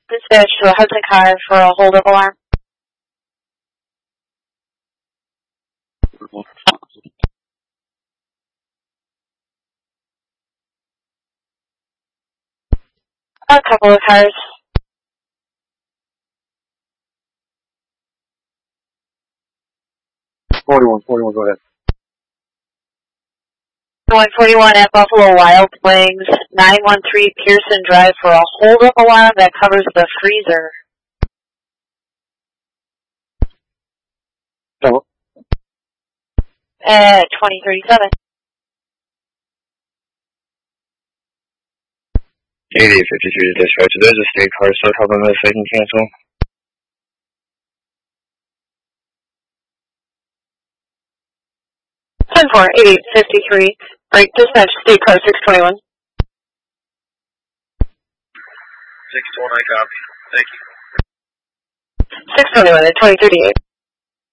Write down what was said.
Dispatch to a Hudson car for a hold-up alarm. A couple of cars. 41, go ahead. 141 at Buffalo Wild Wings, 913 Pearson Drive for a hold-up alarm that covers the freezer. Hello? At 2037. 8053 dispatch. There's a state car stuck up on this. I can cancel. 10-4, 8853. Break dispatch, state car 621. 629 copy. Thank you. 621 at 2038.